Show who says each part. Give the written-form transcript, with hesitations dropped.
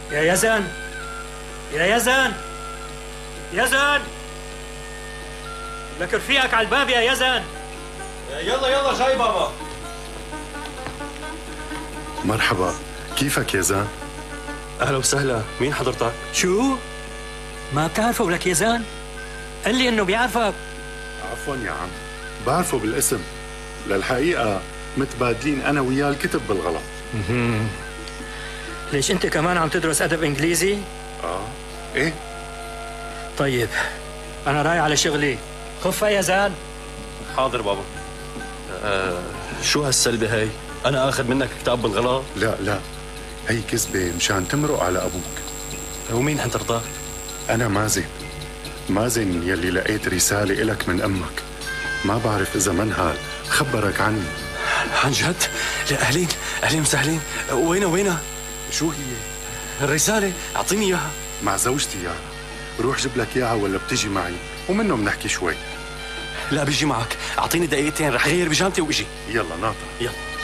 Speaker 1: يا يزن، يا يزن، يزن، لك رفيقك على الباب يا يزن.
Speaker 2: يلا يلا جاي بابا.
Speaker 3: مرحبا، كيفك يا زان؟
Speaker 2: اهلا وسهلا، مين حضرتك؟
Speaker 1: شو؟ ما بتعرفه ولك يزن؟ قال لي انه بيعرفك.
Speaker 3: عفوا يا عم، بعرفه بالاسم، للحقيقة متبادلين أنا وياه الكتب بالغلط.
Speaker 1: ليش انت كمان عم تدرس ادب انجليزي؟
Speaker 3: إيه؟
Speaker 1: طيب انا رايح على شغلي، خفها يا زان.
Speaker 2: حاضر بابا. شو هالسلبة هاي؟ أنا آخذ منك كتاب بالغلط؟
Speaker 3: لا، هي كذبة مشان تمرق على أبوك.
Speaker 2: ومين حضرتك؟
Speaker 3: أنا مازن يلي لقيت رسالة إلك من أمك، ما بعرف إذا منها خبرك عني.
Speaker 2: عن جد؟ لا أهلين وسهلين. وينها؟
Speaker 3: شو هي؟
Speaker 2: الرسالة، أعطيني إياها.
Speaker 3: مع زوجتي إياها، روح جيب لك إياها ولا بتجي معي ومنه بنحكي شوي.
Speaker 2: لا بيجي معك، أعطيني دقيقتين رح غير بيجامتي وإجي.
Speaker 3: يلا ناطر.
Speaker 2: يلا.